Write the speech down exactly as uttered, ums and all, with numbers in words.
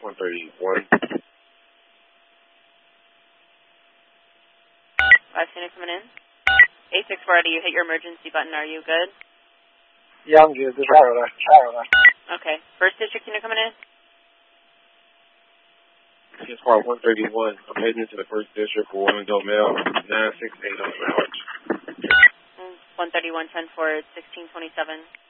one thirty-one. five Cena coming in. eight six four, you hit your emergency button. Are you good? Yeah, I'm good. This is Tyler. Tyler. Okay. First district, Cena coming in. It's part one thirty-one. I'm heading into the first district for Women Don't Mail. nine six eight on the route. one thirty-one, ten four, sixteen twenty-seven.